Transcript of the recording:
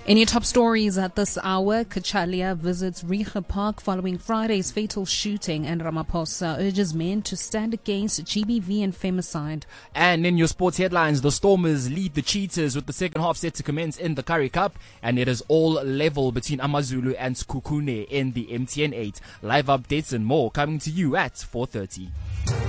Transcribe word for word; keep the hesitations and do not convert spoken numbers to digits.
In your top stories at this hour, Kachalia visits Riga Park following Friday's fatal shooting, and Ramaphosa urges men to stand against G B V and femicide. And in your sports headlines, the Stormers lead the Cheetahs with the second half set to commence in the Currie Cup, and it is all level between AmaZulu and Sekhukhune in the M T N eight. Live updates and more coming to you at four thirty.